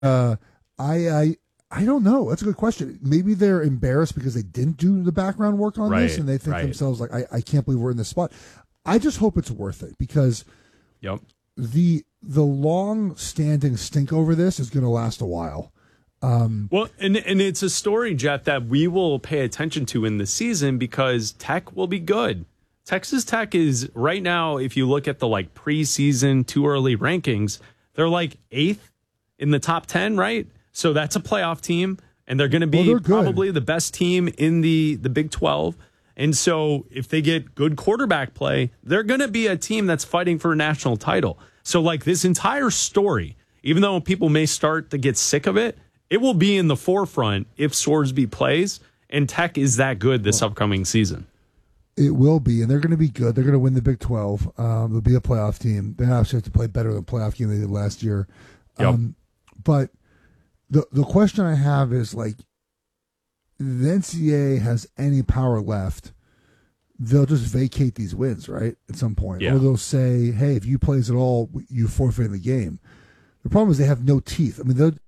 Uh, I don't know. That's a good question. Maybe they're embarrassed because they didn't do the background work on this, Right, and they think right. themselves like, I can't believe we're in this spot. I just hope it's worth it because Yep. the long standing stink over this is going to last a while. Well, and it's a story, Jeff, that we will pay attention to in the season because Tech will be good. Texas Tech is right now, if you look at the like preseason too early rankings, they're like eighth in the top 10, right? So that's a playoff team, and they're going to be they're good. probably the best team in the Big 12. And so if they get good quarterback play, they're going to be a team that's fighting for a national title. So like this entire story, even though people may start to get sick of it, it will be in the forefront if Swordsby plays, and Tech is that good this upcoming season. It will be, and they're going to be good. They're going to win the Big 12. They'll be a playoff team. They actually have to play better than the playoff game they did last year. Yep. But the question I have is like, the NCAA has any power left, they'll just vacate these wins, right? At some point. Yeah. Or they'll say, hey, if you plays at all, you forfeit the game. The problem is they have no teeth. I mean,